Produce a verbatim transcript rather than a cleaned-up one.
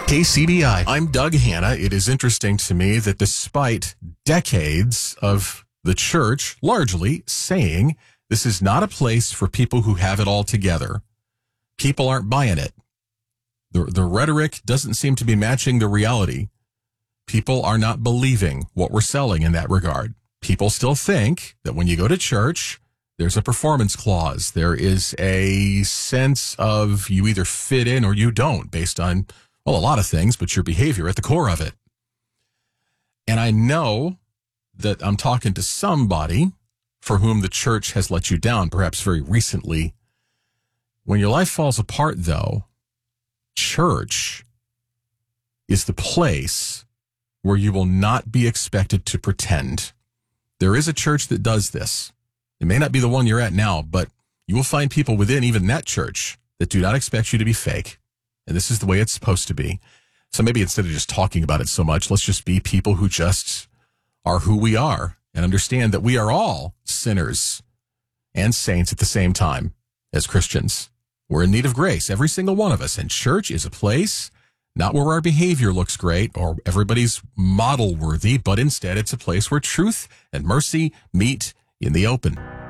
K C B I. I'm Doug Hanna. It is interesting to me that despite decades of the church largely saying this is not a place for people who have it all together, people aren't buying it. The, the rhetoric doesn't seem to be matching the reality. People are not believing what we're selling in that regard. People still think that when you go to church, there's a performance clause. There is a sense of you either fit in or you don't based on, well, a lot of things, but your behavior at the core of it. And I know that I'm talking to somebody for whom the church has let you down, perhaps very recently. When your life falls apart, though, church is the place where you will not be expected to pretend. There is a church that does this. It may not be the one you're at now, but you will find people within even that church that do not expect you to be fake. And this is the way it's supposed to be. So maybe instead of just talking about it so much, let's just be people who just are who we are and understand that we are all sinners and saints at the same time as Christians. We're in need of grace, every single one of us. And church is a place not where our behavior looks great or everybody's model worthy, but instead it's a place where truth and mercy meet in the open.